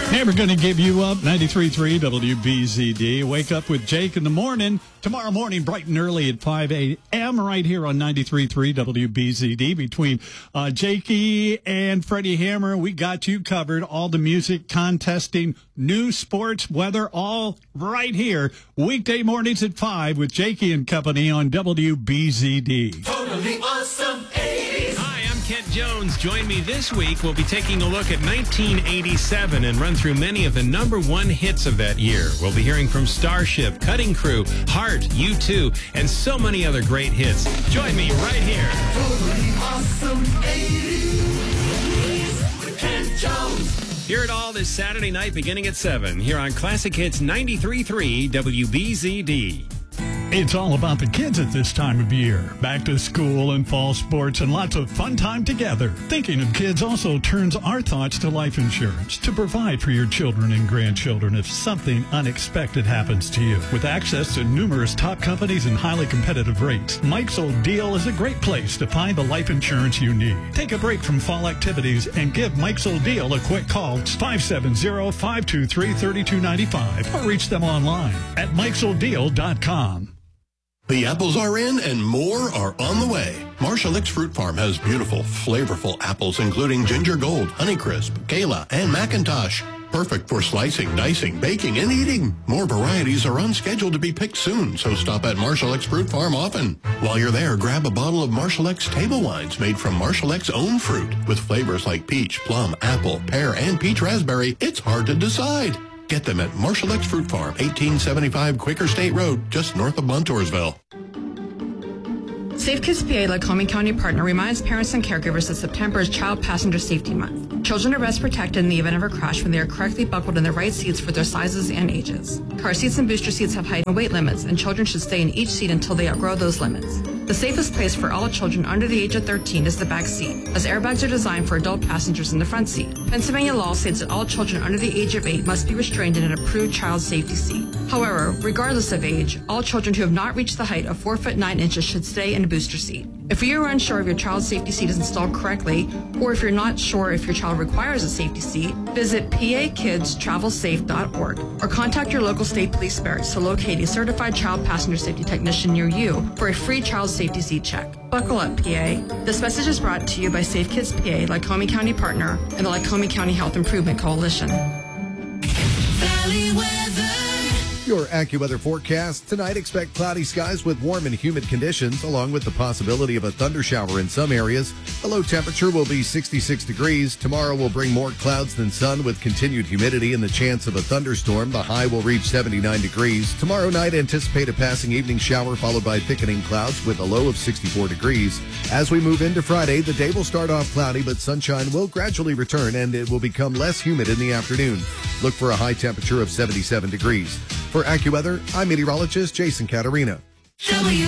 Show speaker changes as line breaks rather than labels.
Hey, we're going to give you up 93.3 WBZD. Wake up with Jake in the morning. Tomorrow morning, bright and early at 5 a.m. right here on 93.3 WBZD. Between Jakey and Freddie Hammer, we got you covered. All the music, contesting, news, sports, weather, all right here. Weekday mornings at 5 with Jakey and Company on WBZD.
Totally awesome 80s.
Hi, I'm Kent Jones. Join me this week. We'll be taking a look at 1987 and run through many of the number one hits of that year. We'll be hearing from Starship, Cutting Crew, Heart, U2, and so many other great hits. Join me right here.
Totally awesome 80s with Kent Jones.
Hear it all this Saturday night beginning at 7 here on Classic Hits 93.3 WBZD.
It's all about the kids at this time of year. Back to school and fall sports and lots of fun time together. Thinking of kids also turns our thoughts to life insurance to provide for your children and grandchildren if something unexpected happens to you. With access to numerous top companies and highly competitive rates, Mike's Old Deal is a great place to find the life insurance you need. Take a break from fall activities and give Mike's Old Deal a quick call. It's 570-523-3295 or reach them online at Mike'sOldDeal.com.
The apples are in and more are on the way. Marshall X Fruit Farm has beautiful, flavorful apples including Ginger Gold, Honeycrisp, Gala, and Macintosh. Perfect for slicing, dicing, baking, and eating. More varieties are on schedule to be picked soon, so stop at Marshall X Fruit Farm often. While you're there, grab a bottle of Marshall X table wines made from Marshall X's own fruit. With flavors like peach, plum, apple, pear, and peach raspberry, it's hard to decide. Get them at Marshall X Fruit Farm, 1875 Quaker State Road, just north of Montoursville.
Safe Kids PA, Lycoming County partner, reminds parents and caregivers that September is Child Passenger Safety Month. Children are best protected in the event of a crash when they are correctly buckled in the right seats for their sizes and ages. Car seats and booster seats have height and weight limits, and children should stay in each seat until they outgrow those limits. The safest place for all children under the age of 13 is the back seat, as airbags are designed for adult passengers in the front seat. Pennsylvania law states that all children under the age of 8 must be restrained in an approved child safety seat. However, regardless of age, all children who have not reached the height of 4 foot 9 inches should stay in a booster seat. If you are unsure if your child's safety seat is installed correctly, or if you're not sure if your child requires a safety seat, visit pakidstravelsafe.org or contact your local state police barracks to locate a certified child passenger safety technician near you for a free child safety seat check. Buckle up, PA. This message is brought to you by Safe Kids PA, Lycoming County partner, and the Lycoming County Health Improvement Coalition.
Valley weather.
Your AccuWeather forecast. Tonight, expect cloudy skies with warm and humid conditions, along with the possibility of a thundershower in some areas. The low temperature will be 66 degrees. Tomorrow will bring more clouds than sun with continued humidity and the chance of a thunderstorm. The high will reach 79 degrees. Tomorrow night, anticipate a passing evening shower followed by thickening clouds with a low of 64 degrees. As we move into Friday, the day will start off cloudy, but sunshine will gradually return and it will become less humid in the afternoon. Look for a high temperature of 77 degrees. For AccuWeather, I'm meteorologist Jason Caterina.